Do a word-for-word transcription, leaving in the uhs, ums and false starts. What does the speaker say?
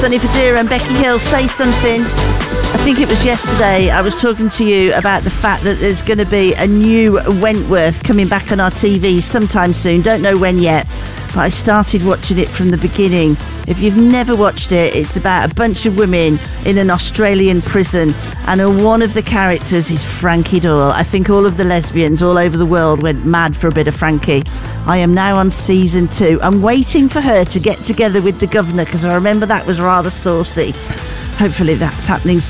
Sonny Fodera and Becky Hill, Say Something. I think it was yesterday I was talking to you about the fact that there's going to be a new Wentworth coming back on our T V sometime soon. Don't know when yet, but I started watching it from the beginning. If you've never watched it, it's about a bunch of women in an Australian prison, and one of the characters is Frankie Doyle. I think all of the lesbians all over the world went mad for a bit of Frankie. I am now on season two. I'm waiting for her to get together with the governor, because I remember that was rather saucy. Hopefully that's happening